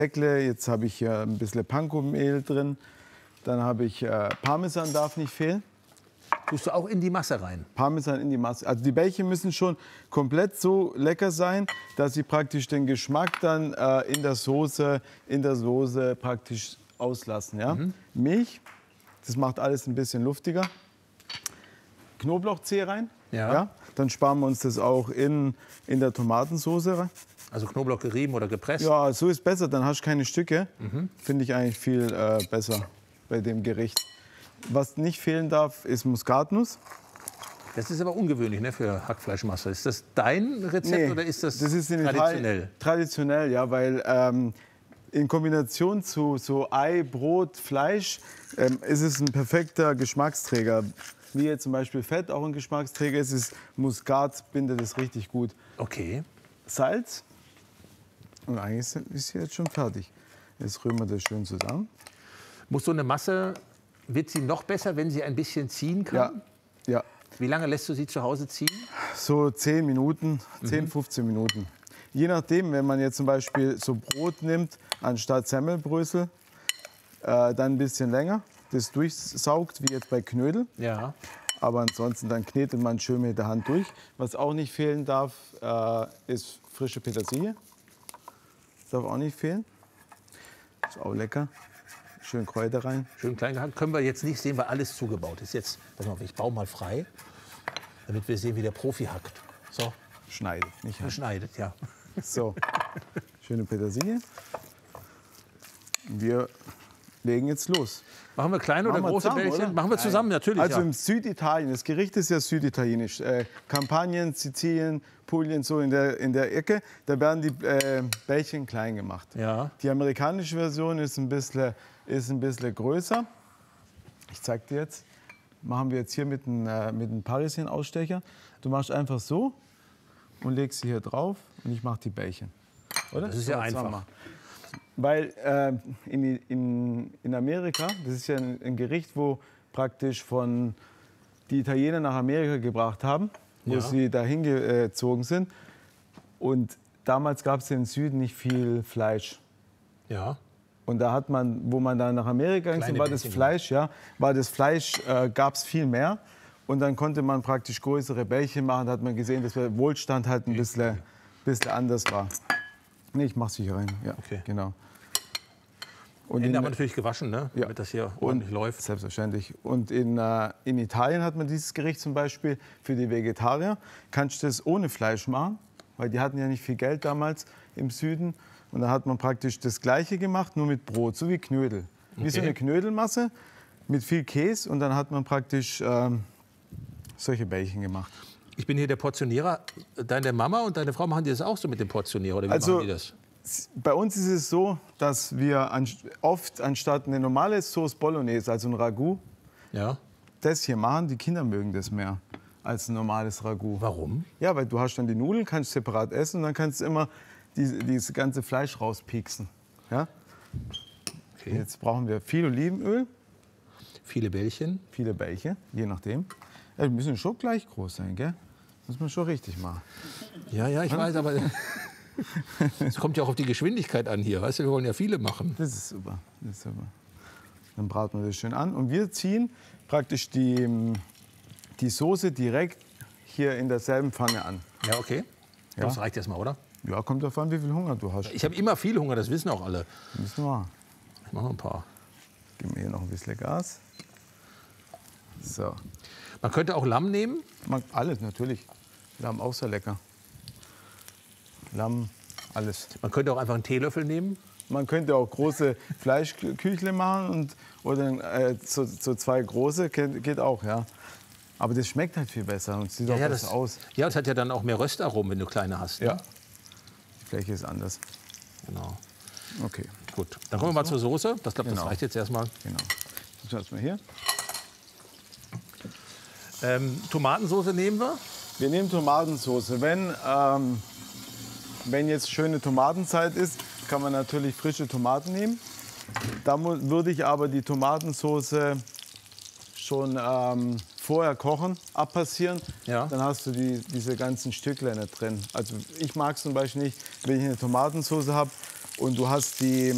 Speckle, jetzt habe ich hier ein bisschen Panko-Mehl drin. Dann habe ich Parmesan, darf nicht fehlen. Tust du auch in die Masse rein? Parmesan in die Masse. Also die Bällchen müssen schon komplett so lecker sein, dass sie praktisch den Geschmack dann in der Soße praktisch auslassen. Ja? Milch, das macht alles ein bisschen luftiger. Knoblauchzehe rein. Ja. Dann sparen wir uns das auch in der Tomatensauce rein. Also Knoblauch gerieben oder gepresst? Ja, so ist besser, dann hast du keine Stücke. Finde ich eigentlich viel besser bei dem Gericht. Was nicht fehlen darf, ist Muskatnuss. Das ist aber ungewöhnlich, ne, für Hackfleischmasse. Ist das dein Rezept oder ist das ist traditionell? Traditionell, ja, weil in Kombination zu so Ei, Brot, Fleisch ist es ein perfekter Geschmacksträger. Wie jetzt zum Beispiel Fett auch ein Geschmacksträger ist, ist Muskat, bindet es richtig gut. Okay. Salz. Und eigentlich ist sie jetzt schon fertig. Jetzt rühren wir das schön zusammen. Muss so eine Masse, wird sie noch besser, wenn sie ein bisschen ziehen kann? Ja. Wie lange lässt du sie zu Hause ziehen? So 10 Minuten, 10, 15 Minuten. Je nachdem, wenn man jetzt zum Beispiel so Brot nimmt, anstatt Semmelbrösel, dann ein bisschen länger, das durchsaugt, wie jetzt bei Knödel. Ja. Aber ansonsten dann knetet man schön mit der Hand durch. Was auch nicht fehlen darf, ist frische Petersilie. Darf auch nicht fehlen. Ist auch lecker. Schön Kräuter rein. Schön klein gehackt. Können wir jetzt nicht sehen, weil alles zugebaut ist. Jetzt, pass mal, ich baue mal frei, damit wir sehen, wie der Profi hackt. So. Schneidet, nicht hacken. Schneidet, ja. So, schöne Petersilie. Wir legen jetzt los. Machen wir kleine oder große zusammen, Bällchen? oder? Machen wir zusammen, natürlich. Also ja. im Süditalien, das Gericht ist ja süditalienisch. Kampagnen, Sizilien, Puglia, so in der Ecke, da werden die Bällchen klein gemacht. Ja. Die amerikanische Version ist ein bisschen größer. Ich zeig dir jetzt. Machen wir jetzt hier mit einem Parisien-Ausstecher. Du machst einfach so und legst sie hier drauf und ich mache die Bällchen. Oder? Das ist ja einfach. Weil in Amerika, das ist ja ein Gericht, wo praktisch die Italiener nach Amerika gebracht haben, wo sie dahin gezogen sind. Und damals gab es im Süden nicht viel Fleisch. Ja. Und da hat man, wo man dann nach Amerika ging, war das Fleisch, gab es viel mehr. Und dann konnte man praktisch größere Bällchen machen. Da hat man gesehen, dass der Wohlstand halt ein bisschen anders war. Nee, ich mach's hier rein. Ja, okay. Genau. Und Hände aber natürlich gewaschen, ne? Ja. Damit das hier ordentlich läuft. Selbstverständlich. Und in Italien hat man dieses Gericht zum Beispiel für die Vegetarier. Kannst du das ohne Fleisch machen, weil die hatten ja nicht viel Geld damals im Süden. Und da hat man praktisch das Gleiche gemacht, nur mit Brot, so wie Knödel. Wie so eine Knödelmasse mit viel Käse. Und dann hat man praktisch solche Bällchen gemacht. Ich bin hier der Portionierer. Deine Mama und deine Frau, machen die das auch so mit dem Portionierer? Oder wie machen die das? Bei uns ist es so, dass wir oft anstatt eine normale Sauce Bolognese, also ein Ragout, das hier machen. Die Kinder mögen das mehr als ein normales Ragout. Warum? Ja, weil du hast dann die Nudeln, kannst separat essen und dann kannst du immer dieses ganze Fleisch rauspieksen. Ja? Okay. Jetzt brauchen wir viel Olivenöl. Viele Bällchen. Viele Bällchen, je nachdem. Ja, die müssen schon gleich groß sein, gell? Muss man schon richtig machen. Ja, ich weiß, aber es kommt ja auch auf die Geschwindigkeit an hier. Weißt du, wir wollen ja viele machen. Das ist super. Dann braten wir das schön an. Und wir ziehen praktisch die Soße direkt hier in derselben Pfanne an. Ja, okay. Ja. Das reicht erstmal, oder? Ja, kommt davon, wie viel Hunger du hast. Ich habe immer viel Hunger, das wissen auch alle. Müssen wir. Ich mache noch ein paar. Geben wir hier noch ein bisschen Gas. So. Man könnte auch Lamm nehmen? Alles, natürlich. Lamm auch sehr lecker. Lamm, alles. Man könnte auch einfach einen Teelöffel nehmen? Man könnte auch große Fleischküchle machen oder so 2 große, geht auch, ja. Aber das schmeckt halt viel besser und sieht auch besser aus. Ja, es hat ja dann auch mehr Röstaromen, wenn du kleine hast. Ne? Ja, die Fläche ist anders. Genau. Okay. Gut, dann kommen wir mal zur Soße. Das reicht jetzt erstmal. Genau. Das erstmal hier. Tomatensoße nehmen wir? Wir nehmen Tomatensoße. Wenn jetzt schöne Tomatenzeit ist, kann man natürlich frische Tomaten nehmen. Da würde ich aber die Tomatensoße schon vorher kochen, abpassieren. Ja. Dann hast du diese ganzen Stücklein nicht drin. Also ich mag es zum Beispiel nicht, wenn ich eine Tomatensauce habe und du hast die